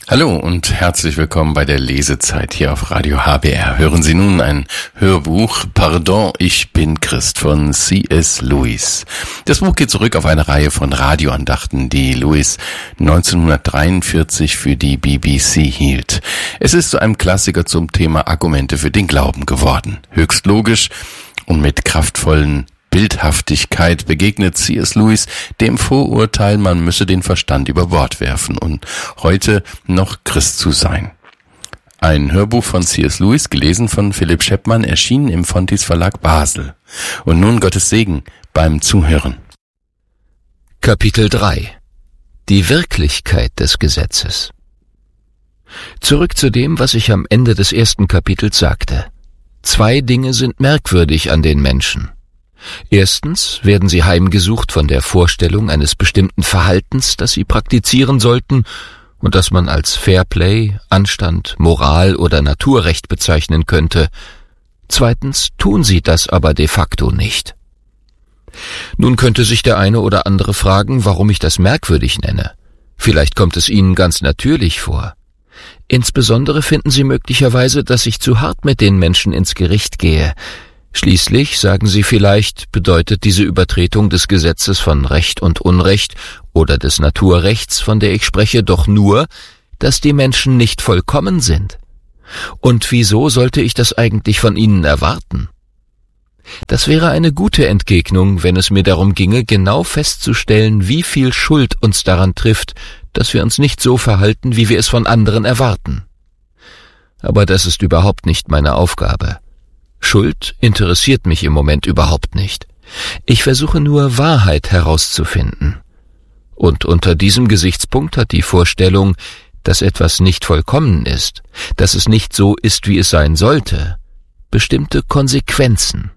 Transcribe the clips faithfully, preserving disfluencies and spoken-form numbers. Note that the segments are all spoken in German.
Hallo und herzlich willkommen bei der Lesezeit hier auf Radio H B R. Hören Sie nun ein Hörbuch Pardon, ich bin Christ von C S Lewis. Das Buch geht zurück auf eine Reihe von Radioandachten, die Lewis neunzehnhundertdreiundvierzig für die B B C hielt. Es ist zu einem Klassiker zum Thema Argumente für den Glauben geworden. Höchst logisch und mit kraftvollen Bildhaftigkeit begegnet C S Lewis dem Vorurteil, man müsse den Verstand über Bord werfen und heute noch Christ zu sein. Ein Hörbuch von C S Lewis, gelesen von Philipp Scheppmann, erschienen im Fontys Verlag Basel. Und nun Gottes Segen beim Zuhören. Kapitel drei. Die Wirklichkeit des Gesetzes. Zurück zu dem, was ich am Ende des ersten Kapitels sagte. Zwei Dinge sind merkwürdig an den Menschen. Erstens werden sie heimgesucht von der Vorstellung eines bestimmten Verhaltens, das sie praktizieren sollten und das man als Fairplay, Anstand, Moral oder Naturrecht bezeichnen könnte. Zweitens tun sie das aber de facto nicht. Nun könnte sich der eine oder andere fragen, warum ich das merkwürdig nenne. Vielleicht kommt es Ihnen ganz natürlich vor. Insbesondere finden Sie möglicherweise, dass ich zu hart mit den Menschen ins Gericht gehe. Schließlich, sagen Sie vielleicht, bedeutet diese Übertretung des Gesetzes von Recht und Unrecht oder des Naturrechts, von der ich spreche, doch nur, dass die Menschen nicht vollkommen sind. Und wieso sollte ich das eigentlich von ihnen erwarten? Das wäre eine gute Entgegnung, wenn es mir darum ginge, genau festzustellen, wie viel Schuld uns daran trifft, dass wir uns nicht so verhalten, wie wir es von anderen erwarten. Aber das ist überhaupt nicht meine Aufgabe. Schuld interessiert mich im Moment überhaupt nicht. Ich versuche nur, Wahrheit herauszufinden. Und unter diesem Gesichtspunkt hat die Vorstellung, dass etwas nicht vollkommen ist, dass es nicht so ist, wie es sein sollte, bestimmte Konsequenzen.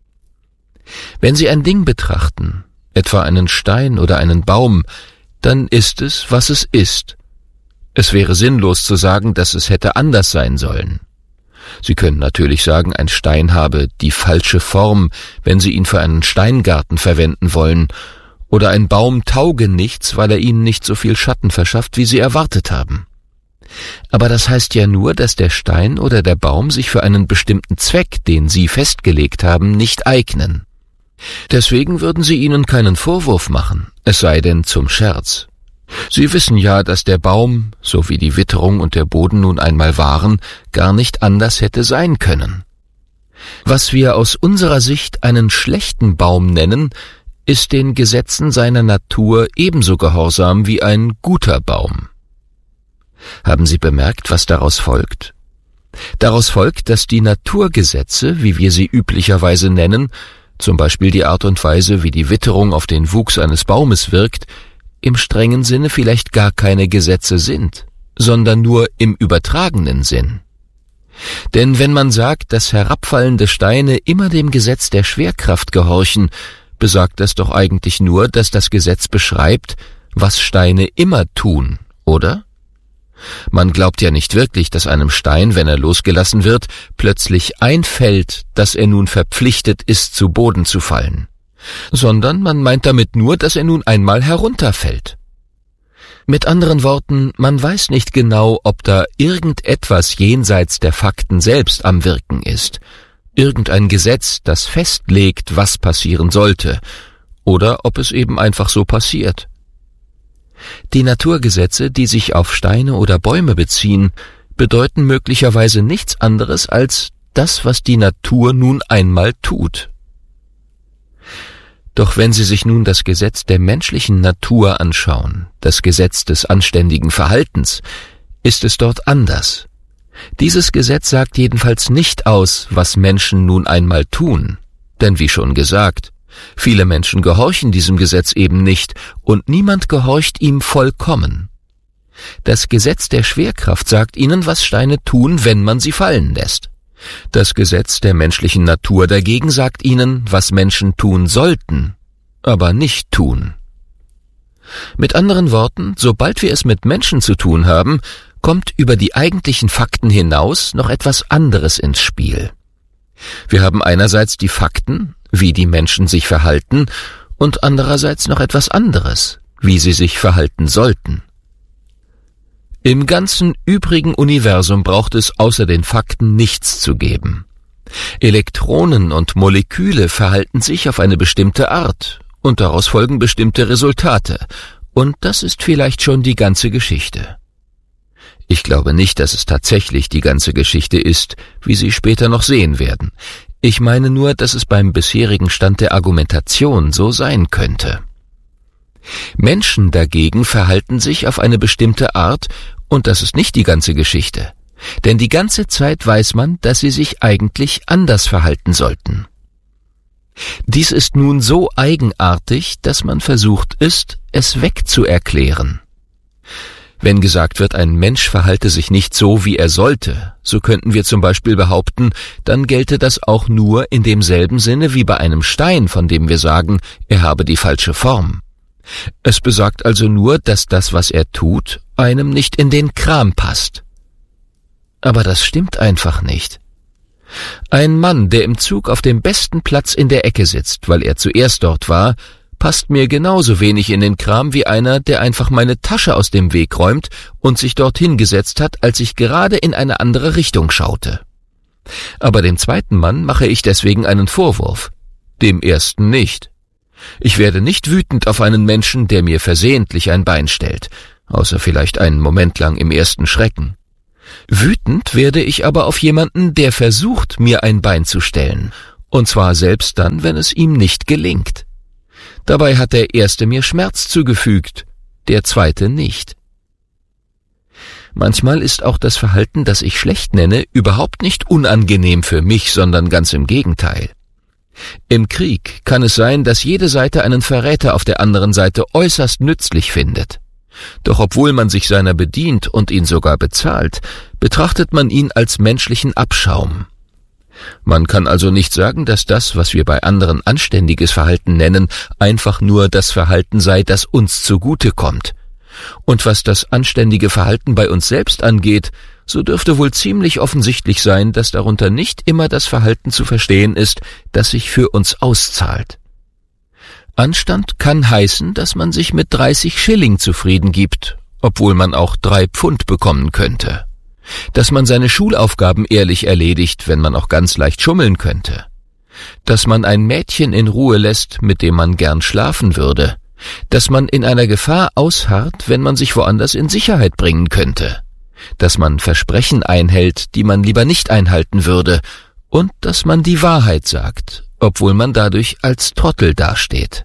Wenn Sie ein Ding betrachten, etwa einen Stein oder einen Baum, dann ist es, was es ist. Es wäre sinnlos zu sagen, dass es hätte anders sein sollen. Sie können natürlich sagen, ein Stein habe die falsche Form, wenn Sie ihn für einen Steingarten verwenden wollen, oder ein Baum tauge nichts, weil er Ihnen nicht so viel Schatten verschafft, wie Sie erwartet haben. Aber das heißt ja nur, dass der Stein oder der Baum sich für einen bestimmten Zweck, den Sie festgelegt haben, nicht eignen. Deswegen würden Sie ihnen keinen Vorwurf machen, es sei denn zum Scherz. Sie wissen ja, dass der Baum, so wie die Witterung und der Boden nun einmal waren, gar nicht anders hätte sein können. Was wir aus unserer Sicht einen schlechten Baum nennen, ist den Gesetzen seiner Natur ebenso gehorsam wie ein guter Baum. Haben Sie bemerkt, was daraus folgt? Daraus folgt, dass die Naturgesetze, wie wir sie üblicherweise nennen, zum Beispiel die Art und Weise, wie die Witterung auf den Wuchs eines Baumes wirkt, im strengen Sinne vielleicht gar keine Gesetze sind, sondern nur im übertragenen Sinn. Denn wenn man sagt, dass herabfallende Steine immer dem Gesetz der Schwerkraft gehorchen, besagt das doch eigentlich nur, dass das Gesetz beschreibt, was Steine immer tun, oder? Man glaubt ja nicht wirklich, dass einem Stein, wenn er losgelassen wird, plötzlich einfällt, dass er nun verpflichtet ist, zu Boden zu fallen. Sondern man meint damit nur, dass er nun einmal herunterfällt. Mit anderen Worten, man weiß nicht genau, ob da irgendetwas jenseits der Fakten selbst am Wirken ist, irgendein Gesetz, das festlegt, was passieren sollte, oder ob es eben einfach so passiert. Die Naturgesetze, die sich auf Steine oder Bäume beziehen, bedeuten möglicherweise nichts anderes als das, was die Natur nun einmal tut. Doch wenn Sie sich nun das Gesetz der menschlichen Natur anschauen, das Gesetz des anständigen Verhaltens, ist es dort anders. Dieses Gesetz sagt jedenfalls nicht aus, was Menschen nun einmal tun, denn wie schon gesagt, viele Menschen gehorchen diesem Gesetz eben nicht und niemand gehorcht ihm vollkommen. Das Gesetz der Schwerkraft sagt ihnen, was Steine tun, wenn man sie fallen lässt. Das Gesetz der menschlichen Natur dagegen sagt ihnen, was Menschen tun sollten, aber nicht tun. Mit anderen Worten, sobald wir es mit Menschen zu tun haben, kommt über die eigentlichen Fakten hinaus noch etwas anderes ins Spiel. Wir haben einerseits die Fakten, wie die Menschen sich verhalten, und andererseits noch etwas anderes, wie sie sich verhalten sollten. Im ganzen übrigen Universum braucht es außer den Fakten nichts zu geben. Elektronen und Moleküle verhalten sich auf eine bestimmte Art, und daraus folgen bestimmte Resultate, und das ist vielleicht schon die ganze Geschichte. Ich glaube nicht, dass es tatsächlich die ganze Geschichte ist, wie Sie später noch sehen werden. Ich meine nur, dass es beim bisherigen Stand der Argumentation so sein könnte. Menschen dagegen verhalten sich auf eine bestimmte Art, und das ist nicht die ganze Geschichte. Denn die ganze Zeit weiß man, dass sie sich eigentlich anders verhalten sollten. Dies ist nun so eigenartig, dass man versucht ist, es wegzuerklären. Wenn gesagt wird, ein Mensch verhalte sich nicht so, wie er sollte, so könnten wir zum Beispiel behaupten, dann gelte das auch nur in demselben Sinne wie bei einem Stein, von dem wir sagen, er habe die falsche Form. Es besagt also nur, dass das, was er tut, einem nicht in den Kram passt. Aber das stimmt einfach nicht. Ein Mann, der im Zug auf dem besten Platz in der Ecke sitzt, weil er zuerst dort war, passt mir genauso wenig in den Kram wie einer, der einfach meine Tasche aus dem Weg räumt und sich dorthin gesetzt hat, als ich gerade in eine andere Richtung schaute. Aber dem zweiten Mann mache ich deswegen einen Vorwurf, dem ersten nicht. Ich werde nicht wütend auf einen Menschen, der mir versehentlich ein Bein stellt, außer vielleicht einen Moment lang im ersten Schrecken. Wütend werde ich aber auf jemanden, der versucht, mir ein Bein zu stellen, und zwar selbst dann, wenn es ihm nicht gelingt. Dabei hat der Erste mir Schmerz zugefügt, der Zweite nicht. Manchmal ist auch das Verhalten, das ich schlecht nenne, überhaupt nicht unangenehm für mich, sondern ganz im Gegenteil. Im Krieg kann es sein, dass jede Seite einen Verräter auf der anderen Seite äußerst nützlich findet. Doch obwohl man sich seiner bedient und ihn sogar bezahlt, betrachtet man ihn als menschlichen Abschaum. Man kann also nicht sagen, dass das, was wir bei anderen anständiges Verhalten nennen, einfach nur das Verhalten sei, das uns zugute kommt. Und was das anständige Verhalten bei uns selbst angeht, so dürfte wohl ziemlich offensichtlich sein, dass darunter nicht immer das Verhalten zu verstehen ist, das sich für uns auszahlt. Anstand kann heißen, dass man sich mit dreißig Schilling zufrieden gibt, obwohl man auch drei Pfund bekommen könnte. Dass man seine Schulaufgaben ehrlich erledigt, wenn man auch ganz leicht schummeln könnte. Dass man ein Mädchen in Ruhe lässt, mit dem man gern schlafen würde. Dass man in einer Gefahr ausharrt, wenn man sich woanders in Sicherheit bringen könnte. Dass man Versprechen einhält, die man lieber nicht einhalten würde. Und dass man die Wahrheit sagt, obwohl man dadurch als Trottel dasteht.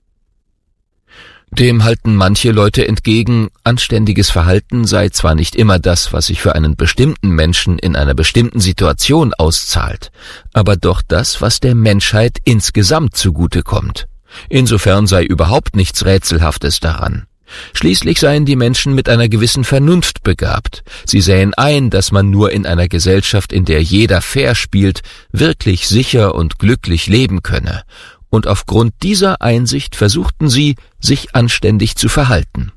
Dem halten manche Leute entgegen, anständiges Verhalten sei zwar nicht immer das, was sich für einen bestimmten Menschen in einer bestimmten Situation auszahlt, aber doch das, was der Menschheit insgesamt zugutekommt. Insofern sei überhaupt nichts Rätselhaftes daran. Schließlich seien die Menschen mit einer gewissen Vernunft begabt. Sie sähen ein, dass man nur in einer Gesellschaft, in der jeder fair spielt, wirklich sicher und glücklich leben könne. Und aufgrund dieser Einsicht versuchten sie, sich anständig zu verhalten.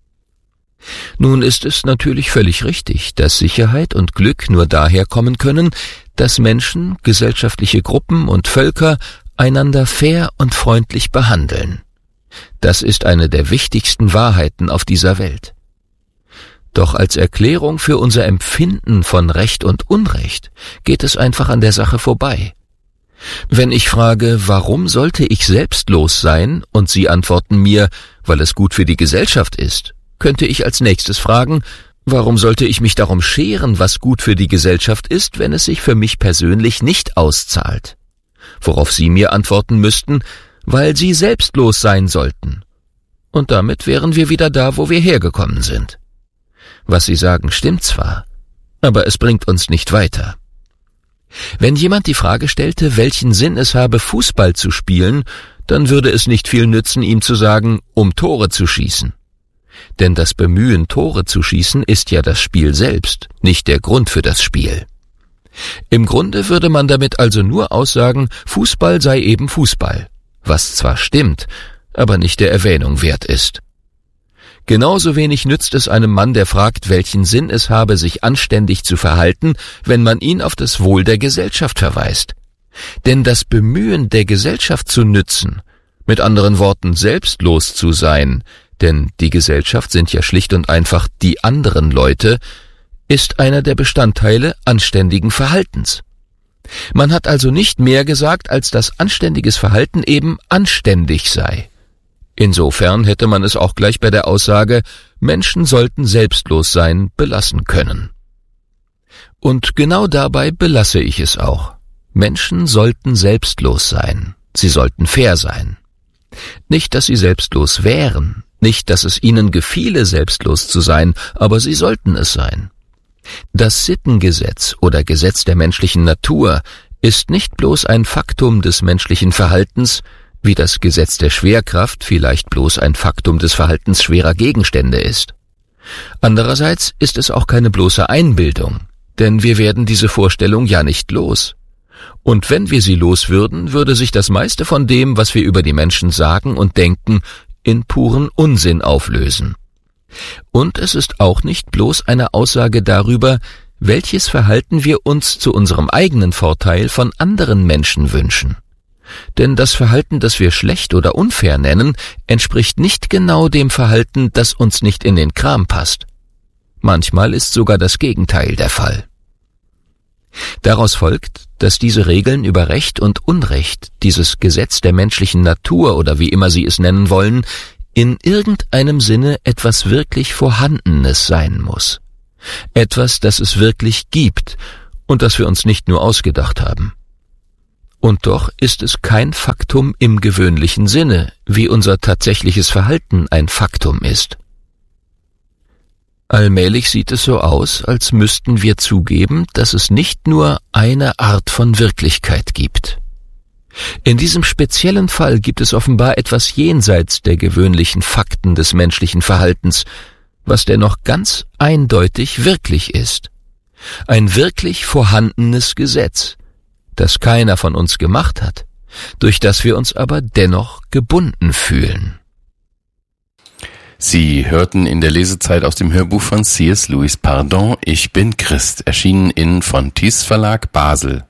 Nun ist es natürlich völlig richtig, dass Sicherheit und Glück nur daher kommen können, dass Menschen, gesellschaftliche Gruppen und Völker einander fair und freundlich behandeln. Das ist eine der wichtigsten Wahrheiten auf dieser Welt. Doch als Erklärung für unser Empfinden von Recht und Unrecht geht es einfach an der Sache vorbei. Wenn ich frage, warum sollte ich selbstlos sein, und Sie antworten mir, weil es gut für die Gesellschaft ist, könnte ich als nächstes fragen, warum sollte ich mich darum scheren, was gut für die Gesellschaft ist, wenn es sich für mich persönlich nicht auszahlt? Worauf Sie mir antworten müssten, weil Sie selbstlos sein sollten. Und damit wären wir wieder da, wo wir hergekommen sind. Was Sie sagen, stimmt zwar, aber es bringt uns nicht weiter. Wenn jemand die Frage stellte, welchen Sinn es habe, Fußball zu spielen, dann würde es nicht viel nützen, ihm zu sagen, um Tore zu schießen. Denn das Bemühen, Tore zu schießen, ist ja das Spiel selbst, nicht der Grund für das Spiel. Im Grunde würde man damit also nur aussagen, Fußball sei eben Fußball, was zwar stimmt, aber nicht der Erwähnung wert ist. Genauso wenig nützt es einem Mann, der fragt, welchen Sinn es habe, sich anständig zu verhalten, wenn man ihn auf das Wohl der Gesellschaft verweist. Denn das Bemühen, der Gesellschaft zu nützen, mit anderen Worten selbstlos zu sein, denn die Gesellschaft sind ja schlicht und einfach die anderen Leute, ist einer der Bestandteile anständigen Verhaltens. Man hat also nicht mehr gesagt, als dass anständiges Verhalten eben anständig sei. Insofern hätte man es auch gleich bei der Aussage, Menschen sollten selbstlos sein, belassen können. Und genau dabei belasse ich es auch. Menschen sollten selbstlos sein, sie sollten fair sein. Nicht, dass sie selbstlos wären, nicht, dass es ihnen gefiele, selbstlos zu sein, aber sie sollten es sein. Das Sittengesetz oder Gesetz der menschlichen Natur ist nicht bloß ein Faktum des menschlichen Verhaltens, wie das Gesetz der Schwerkraft vielleicht bloß ein Faktum des Verhaltens schwerer Gegenstände ist. Andererseits ist es auch keine bloße Einbildung, denn wir werden diese Vorstellung ja nicht los. Und wenn wir sie los würden, würde sich das meiste von dem, was wir über die Menschen sagen und denken, in puren Unsinn auflösen. Und es ist auch nicht bloß eine Aussage darüber, welches Verhalten wir uns zu unserem eigenen Vorteil von anderen Menschen wünschen. Denn das Verhalten, das wir schlecht oder unfair nennen, entspricht nicht genau dem Verhalten, das uns nicht in den Kram passt. Manchmal ist sogar das Gegenteil der Fall. Daraus folgt, dass diese Regeln über Recht und Unrecht, dieses Gesetz der menschlichen Natur oder wie immer Sie es nennen wollen, in irgendeinem Sinne etwas wirklich Vorhandenes sein muss. Etwas, das es wirklich gibt und das wir uns nicht nur ausgedacht haben. Und doch ist es kein Faktum im gewöhnlichen Sinne, wie unser tatsächliches Verhalten ein Faktum ist. Allmählich sieht es so aus, als müssten wir zugeben, dass es nicht nur eine Art von Wirklichkeit gibt. In diesem speziellen Fall gibt es offenbar etwas jenseits der gewöhnlichen Fakten des menschlichen Verhaltens, was dennoch ganz eindeutig wirklich ist. Ein wirklich vorhandenes Gesetz, das keiner von uns gemacht hat, durch das wir uns aber dennoch gebunden fühlen. Sie hörten in der Lesezeit aus dem Hörbuch von C S Lewis Pardon, ich bin Christ, erschienen in Fontys Verlag Basel.